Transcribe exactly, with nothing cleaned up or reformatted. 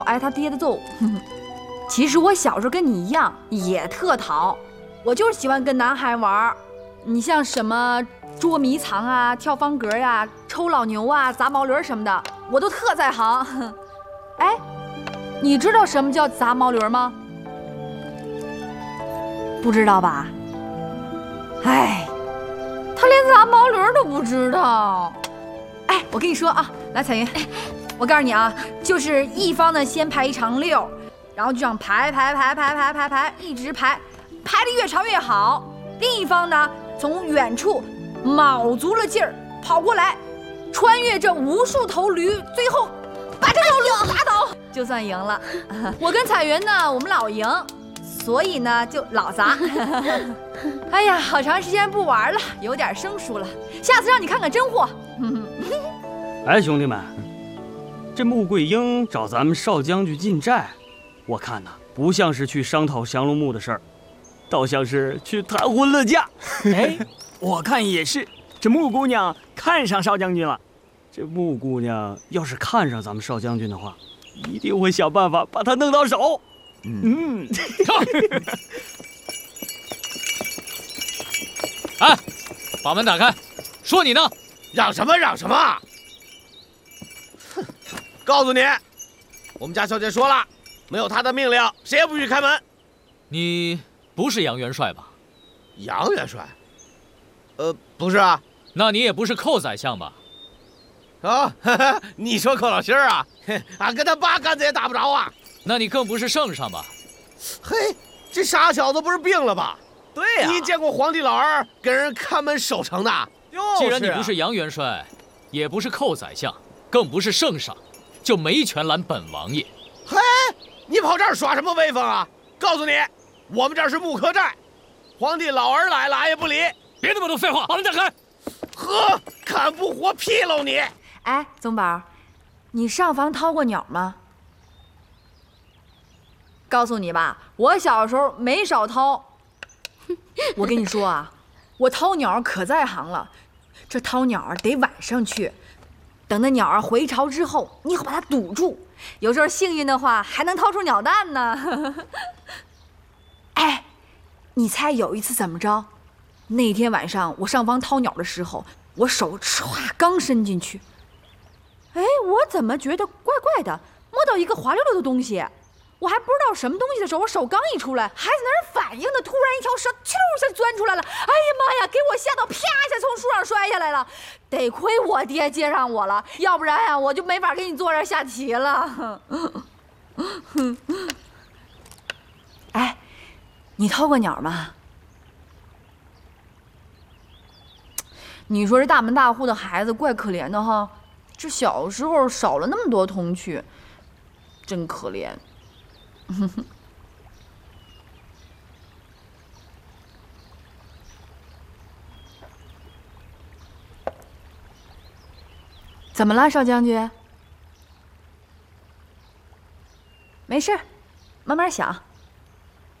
挨他爹的揍。其实我小时候跟你一样，也特淘，我就是喜欢跟男孩玩。你像什么捉迷藏啊、跳方格呀、抽老牛啊、砸毛驴什么的，我都特在行。哎，你知道什么叫砸毛驴吗？不知道吧？哎，他连砸毛驴都不知道。哎，我跟你说啊，来彩云，我告诉你啊，就是一方呢先排一长溜，然后就这样排排排排排排排，一直排，排得越长越好。另一方呢，从远处卯足了劲儿跑过来，穿越这无数头驴，最后把这头驴打倒，就算赢了。我跟彩云呢，我们老赢，所以呢就老砸。哎呀，好长时间不玩了，有点生疏了，下次让你看看真货。 哎，兄弟们，这穆桂英找咱们少将军进寨，我看呐，不像是去商讨降龙木的事儿，倒像是去谈婚论嫁。 哎，我看也是，这穆姑娘看上少将军了。 这穆姑娘要是看上咱们少将军的话，一定会想办法把他弄到手。 嗯， 哎，把门打开，说你呢？ 嚷什么嚷什么？哼！告诉你，我们家小姐说了，没有她的命令，谁也不许开门。 你不是杨元帅吧？ 杨元帅？呃，不是啊。 那你也不是寇宰相吧？ 啊，哈哈，你说寇老心儿啊？俺跟他八竿子也打不着啊。 那你更不是圣上吧？ 嘿，这傻小子不是病了吧？ 对呀、啊， 你见过皇帝老儿给人看门守城的？ 既然你不是杨元帅，也不是寇宰相，更不是圣上，就没权拦本王爷。 嘿，你跑这儿耍什么威风啊？告诉你，我们这儿是木刻寨，皇帝老儿来了，俺也不理。 别那么多废话，把门打开。 呵，看不活劈喽你！ 哎，宗宝，你上房掏过鸟吗？告诉你吧，我小时候没少掏。我跟你说啊，我掏鸟可在行了。这掏鸟得晚上去，等那鸟儿回巢之后，你好把它堵住。有时候幸运的话，还能掏出鸟蛋呢。哎，你猜有一次怎么着？那天晚上我上房掏鸟的时候，我手唰刚伸进去，哎，我怎么觉得怪怪的？摸到一个滑溜溜的东西，我还不知道什么东西的时候，我手刚一出来，还在那儿反应呢，突然一条蛇啾一下钻出来了，哎呀妈呀，给我吓到，啪一下从树上摔下来了。得亏我爹接上我了，要不然呀、啊，我就没法给你坐这儿下棋了。哎，你掏过鸟吗？你说这大门大户的孩子怪可怜的哈，这小时候少了那么多童趣，真可怜。怎么了，少将军？没事，慢慢想。